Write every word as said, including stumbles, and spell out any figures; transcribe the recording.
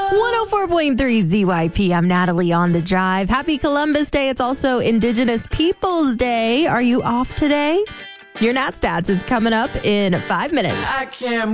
one oh four point three Z Y P. I'm Natalie on the drive. Happy Columbus Day. It's also Indigenous Peoples Day. Are you off today? Your Nat Stats is coming up in five minutes. I can't